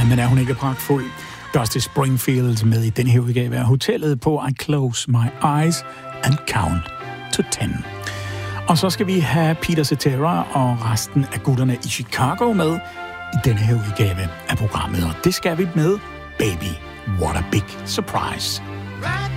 men er hun ikke pragtfuld? Dusty Springfield med i den her udgave af Hotellet på I Close My Eyes and Count to 10. Og så skal vi have Peter Cetera og resten af gutterne i Chicago med i denne her udgave af programmet. Og det skal vi med Baby, What a Big Surprise.